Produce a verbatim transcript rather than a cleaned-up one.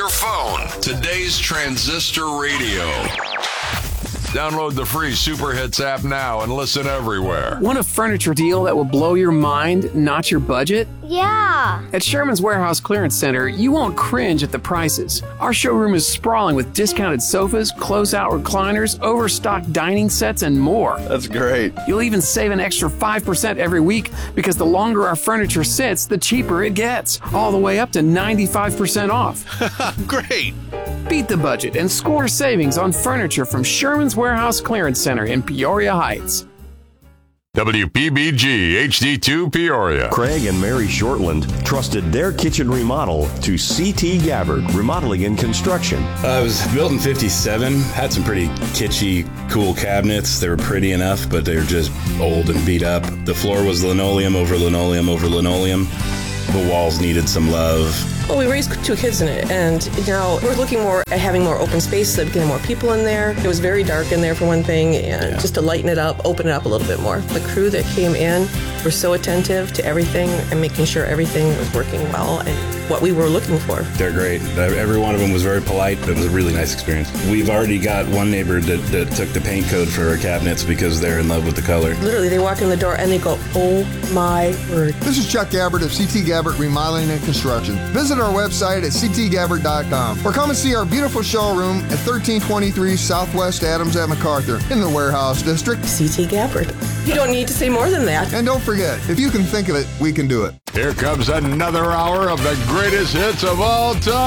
your phone. Today's Transistor Radio. Download the free Super Hits app now and listen everywhere. Want a furniture deal that will blow your mind, not your budget? Yeah. At Sherman's Warehouse Clearance Center, you won't cringe at the prices. Our showroom is sprawling with discounted sofas, close-out recliners, overstocked dining sets, and more. That's great. You'll even save an extra five percent every week because the longer our furniture sits, the cheaper it gets. All the way up to ninety-five percent off. Great. Beat the budget and score savings on furniture from Sherman's Warehouse Clearance Center in Peoria Heights. W P B G H D two Peoria. Craig and Mary Shortland trusted their kitchen remodel to C T Gabbard Remodeling and Construction. Uh, it was built in fifty-seven. Had some pretty kitschy, cool cabinets. They were pretty enough, but they were just old and beat up. The floor was linoleum over linoleum over linoleum. The walls needed some love. Well, we raised two kids in it, and now we're looking more at having more open space, so getting more people in there. It was very dark in there for one thing, and yeah. just to lighten it up, open it up a little bit more. The crew that came in were so attentive to everything and making sure everything was working well and what we were looking for. They're great. Every one of them was very polite. It was a really nice experience. We've already got one neighbor that, that took the paint code for our cabinets because they're in love with the color. Literally, they walk in the door and they go, oh my word. This is Chuck Gabbard of C T Gabbard Remodeling and Construction. Visit our website at c t gabbard dot com or come and see our beautiful showroom at thirteen twenty-three Southwest Adams at MacArthur in the Warehouse District. C T Gabbard. You don't need to say more than that. And don't forget, if you can think of it, we can do it. Here comes another hour of the greatest hits of all time.